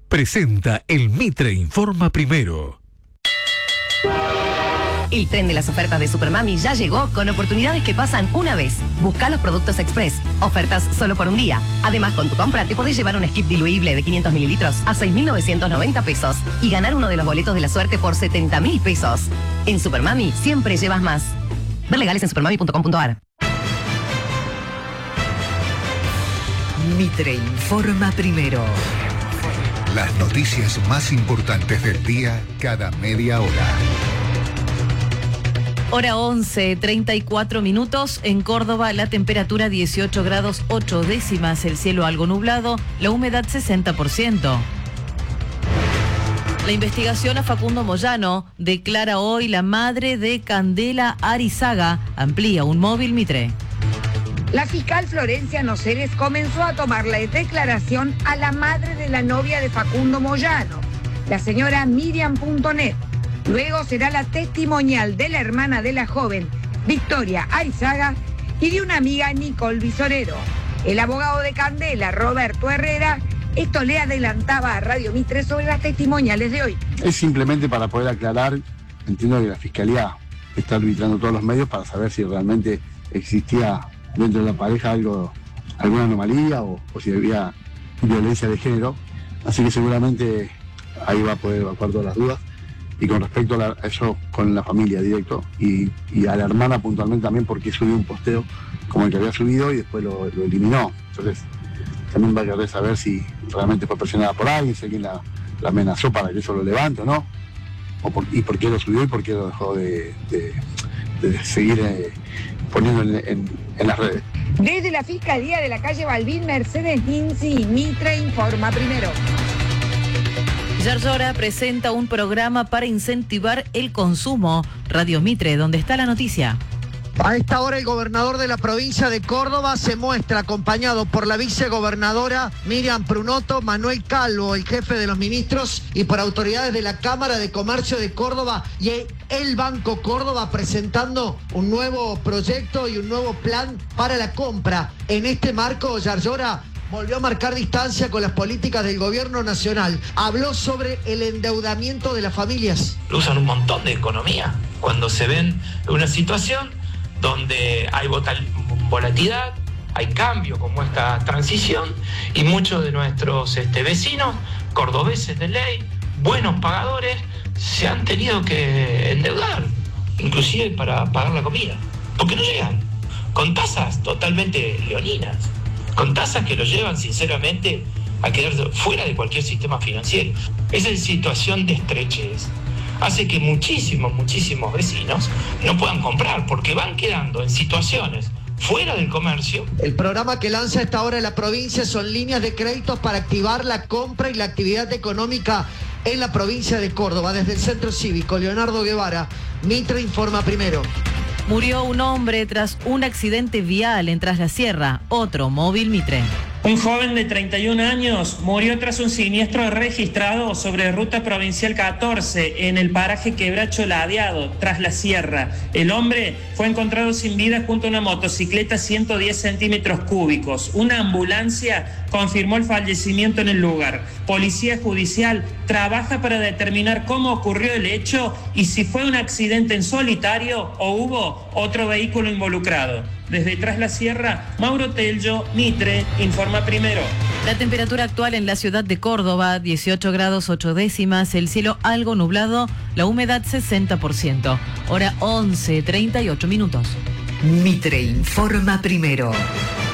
presenta el Mitre Informa Primero. El tren de las ofertas de Supermami ya llegó con oportunidades que pasan una vez. Busca los productos Express. Ofertas solo por un día. Además, con tu compra te podés llevar un skip diluible de 500 mililitros a 6.990 pesos y ganar uno de los boletos de la suerte por 70.000 pesos. En Supermami siempre llevas más. Ver legales en supermami.com.ar. Mitre Informa Primero. Las noticias más importantes del día cada media hora. Hora 11, 34 minutos. En Córdoba, la temperatura 18 grados 8 décimas, el cielo algo nublado, la humedad 60%. La investigación a Facundo Moyano declara hoy la madre de Candela Arizaga. Amplía un móvil Mitre. La fiscal Florencia Noceres comenzó a tomarle declaración a la madre de la novia de Facundo Moyano, la señora Miriam.net. Luego será la testimonial de la hermana de la joven, Victoria Arizaga, y de una amiga, Nicole Visorero. El abogado de Candela, Roberto Herrera, esto le adelantaba a Radio Mitre sobre las testimoniales de hoy. Es simplemente para poder aclarar, entiendo que la Fiscalía está arbitrando todos los medios para saber si realmente existía dentro de la pareja alguna anomalía o si había violencia de género. Así que seguramente ahí va a poder evacuar todas las dudas. Y con respecto a eso, con la familia directo y a la hermana puntualmente también, porque subió un posteo como el que había subido y después lo eliminó. Entonces también va a querer saber si realmente fue presionada por alguien, si alguien la amenazó para que eso lo levante o no, y por qué lo subió y por qué lo dejó de seguir poniendo en las redes. Desde la Fiscalía de la calle Balbín, Mercedes Ninzi, Mitre Informa Primero. Yarlora presenta un programa para incentivar el consumo. Radio Mitre, ¿dónde está la noticia? A esta hora el gobernador de la provincia de Córdoba se muestra acompañado por la vicegobernadora Miriam Prunoto, Manuel Calvo, el jefe de los ministros, y por autoridades de la Cámara de Comercio de Córdoba y el Banco Córdoba, presentando un nuevo proyecto y un nuevo plan para la compra. En este marco, Yarlora volvió a marcar distancia con las políticas del gobierno nacional. Habló sobre el endeudamiento de las familias. Usan un montón de economía cuando se ven en una situación donde hay volatilidad, hay cambio como esta transición, y muchos de nuestros vecinos, cordobeses de ley, buenos pagadores, se han tenido que endeudar, inclusive para pagar la comida, porque no llegan, con tasas totalmente leoninas, con tasas que los llevan sinceramente a quedar fuera de cualquier sistema financiero. Esa situación de estrechez hace que muchísimos vecinos no puedan comprar porque van quedando en situaciones fuera del comercio. El programa que lanza a esta hora en la provincia son líneas de créditos para activar la compra y la actividad económica en la provincia de Córdoba. Desde el Centro Cívico Leonardo Guevara, Mitre Informa Primero. Murió un hombre tras un accidente vial en Tras la Sierra. Otro móvil Mitre. Un joven de 31 años murió tras un siniestro registrado sobre Ruta Provincial 14 en el paraje Quebracho Ladeado, Tras la Sierra. El hombre fue encontrado sin vida junto a una motocicleta 110 centímetros cúbicos. Una ambulancia confirmó el fallecimiento en el lugar. Policía Judicial trabaja para determinar cómo ocurrió el hecho y si fue un accidente en solitario o hubo otro vehículo involucrado. Desde Tras la Sierra, Mauro Tello, Mitre, Informa Primero. La temperatura actual en la ciudad de Córdoba, 18 grados 8 décimas, el cielo algo nublado, la humedad 60%. Hora 11, 38 minutos. Mitre Informa Primero.